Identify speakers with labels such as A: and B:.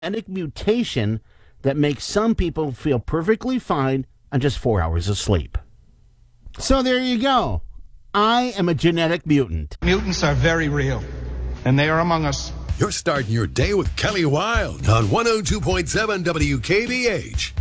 A: genetic mutation that makes some people feel perfectly fine on just 4 hours of sleep. So there you go. I am a genetic mutant.
B: Mutants are very real, and they are among us.
C: You're starting your day with Kelly Wilde on 102.7 WKBH.